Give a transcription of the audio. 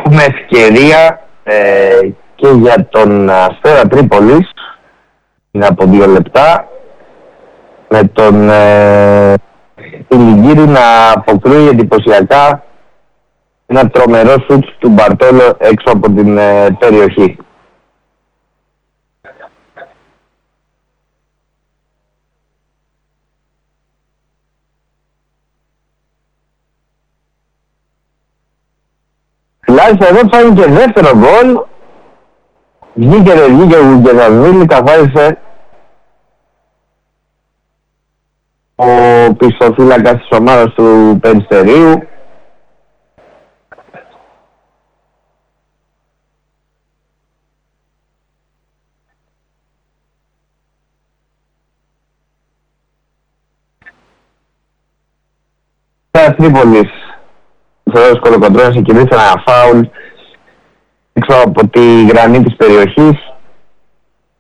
έχουμε ευκαιρία και για τον Αστέρα Τρίπολης. Είναι από 2 λεπτά. Με τον Τιλιγκύρη να αποκρούει εντυπωσιακά ένα τρομερό σουτ του Μπαρτόλο έξω από την περιοχή. Τουλάχιστον εδώ φάνηκε και δεύτερο γκολ. Βγήκε ο Γουγκεδαβίλη, καθάρισε ο πιστοφύλακας της ομάδας του Περιστερίου. Τρίπολης, ο Θεόδωρος Κολοκοντρώνας εκκινήσε ένα φάουλ έξω από τη γραμμή της περιοχής.